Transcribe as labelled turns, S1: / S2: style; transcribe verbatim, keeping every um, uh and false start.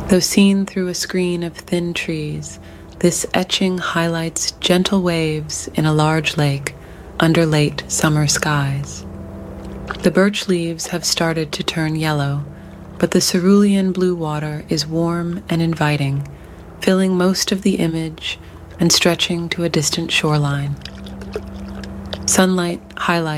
S1: Though seen through a screen of thin trees, this etching highlights gentle waves in a large lake under late summer skies. The birch leaves have started to turn yellow, but the cerulean blue water is warm and inviting, filling most of the image and stretching to a distant shoreline. Sunlight highlights